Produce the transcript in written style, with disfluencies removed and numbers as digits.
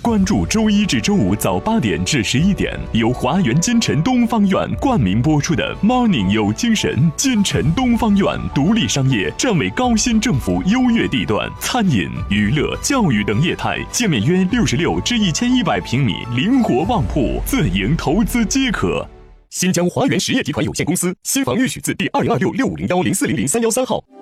关注周一至周五早8点至11点，由华源金城东方院冠名播出的 Morning 有精神。金城东方院独立商业，站为高新政府优越地段，餐饮、娱乐、教育等业态，界面约66至1100平米，灵活旺铺，自营投资皆可。新疆华源实业集团有限公司，新房预许字第2026650104003113号。